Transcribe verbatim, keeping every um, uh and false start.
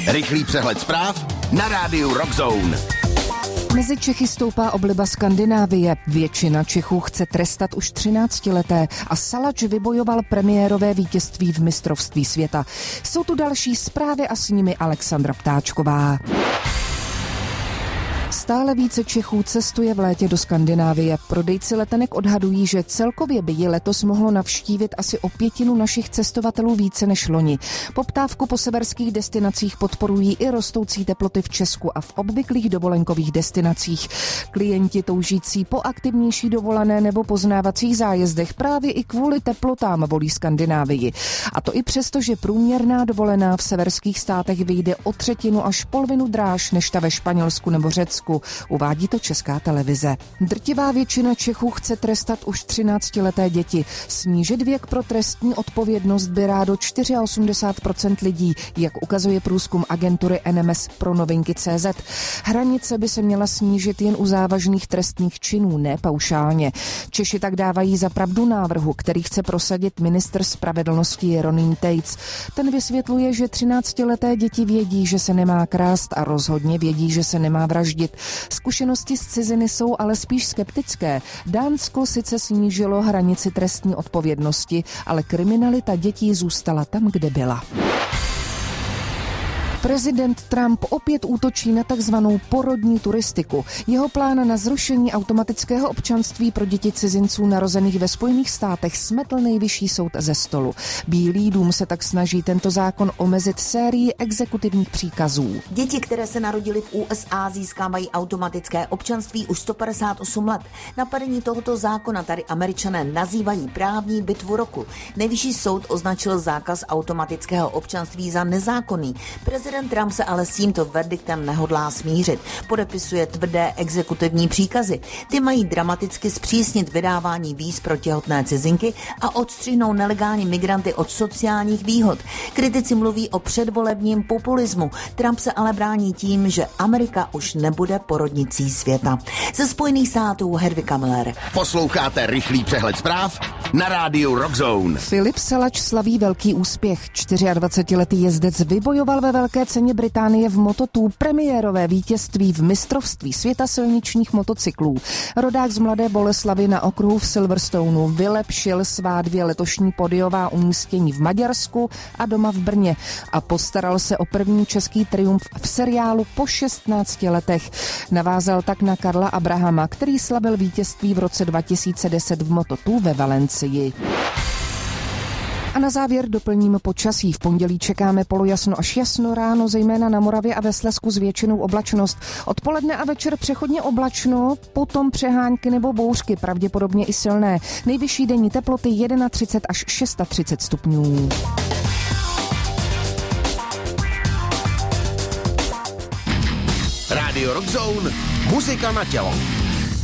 Rychlý přehled zpráv na rádiu Rockzone. Mezi Čechy stoupá obliba Skandinávie. Většina Čechů chce trestat už třináctileté a Salač vybojoval premiérové vítězství v mistrovství světa. Jsou tu další zprávy a s nimi Alexandra Ptáčková. Stále více Čechů cestuje v létě do Skandinávie. Prodejci letenek odhadují, že celkově by ji letos mohlo navštívit asi o pětinu našich cestovatelů více než loni. Poptávku po severských destinacích podporují i rostoucí teploty v Česku a v obvyklých dovolenkových destinacích. Klienti toužící po aktivnější dovolené nebo poznávacích zájezdech právě i kvůli teplotám volí Skandinávii. A to i přesto, že průměrná dovolená v severských státech vyjde o třetinu až polovinu dráž než ta ve Španělsku nebo Řecku. Uvádí to Česká televize. Drtivá většina Čechů chce trestat už třináctileté děti. Snížit věk pro trestní odpovědnost by rádo osmdesát čtyři procent lidí, jak ukazuje průzkum agentury N M S pro novinky tečka cé zet. Hranice by se měla snížit jen u závažných trestných činů, ne paušálně. Češi tak dávají za pravdu návrhu, který chce prosadit ministr spravedlnosti Jeroným Tejc. Ten vysvětluje, že třináctileté děti vědí, že se nemá krást a rozhodně vědí, že se nemá vraždit. Zkušenosti z ciziny jsou ale spíš skeptické. Dánsko sice snížilo hranici trestní odpovědnosti, ale kriminalita dětí zůstala tam, kde byla. Prezident Trump opět útočí na takzvanou porodní turistiku. Jeho plán na zrušení automatického občanství pro děti cizinců narozených ve Spojených státech smetl nejvyšší soud ze stolu. Bílý dům se tak snaží tento zákon omezit sérií exekutivních příkazů. Děti, které se narodily v U S A, získávají automatické občanství už sto padesát osm let. Napadení tohoto zákona tady Američané nazývají právní bitvu roku. Nejvyšší soud označil zákaz automatického občanství za nezákonný. Prezident Trump se ale s tímto verdiktem nehodlá smířit. Podepisuje tvrdé exekutivní příkazy. Ty mají dramaticky zpřísnit vydávání víz pro těhotné cizinky a odstřihnou nelegální migranty od sociálních výhod. Kritici mluví o předvolebním populismu. Trump se ale brání tím, že Amerika už nebude porodnicí světa. Ze Spojených států Hedvika Miller. Posloucháte rychlý přehled zpráv na rádiu Rockzone. Filip Salač slaví velký úspěch. dvacetičtyřletý jezdec vybojoval ve velké ceně Británie v Moto dva premiérové vítězství v mistrovství světa silničních motocyklů. Rodák z Mladé Boleslavi na okruhu v Silverstoneu vylepšil svá dvě letošní podiová umístění v Maďarsku a doma v Brně a postaral se o první český triumf v seriálu po šestnácti letech. Navázal tak na Karla Abrahama, který slavil vítězství v roce dva tisíce deset v Moto dva ve Valencii. A na závěr doplním počasí. V pondělí čekáme polojasno až jasno, ráno zejména na Moravě a ve Slezsku s většinou oblačnost. Odpoledne a večer přechodně oblačno, potom přehánky nebo bouřky, pravděpodobně i silné. Nejvyšší denní teploty třicet jedna až třicet šest stupňů. Rádio Rockzone, muzika na tělo.